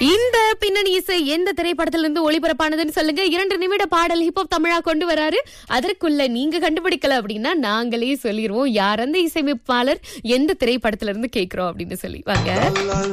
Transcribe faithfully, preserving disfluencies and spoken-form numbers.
இந்த பின்னணி இசை எந்த திரைப்படத்துல இருந்து ஒளிபரப்பானதுன்னு சொல்லுங்க. இரண்டு நிமிட பாடல் ஹிப்ஹாப் தமிழா கொண்டு வராரு. அதற்குள்ள நீங்க கண்டுபிடிக்கல அப்படின்னா நாங்களே சொல்லிடுவோம் யார் அந்த இசையமைப்பாளர், எந்த திரைப்படத்துல இருந்து கேட்கிறோம் அப்படின்னு சொல்லி. வாங்க.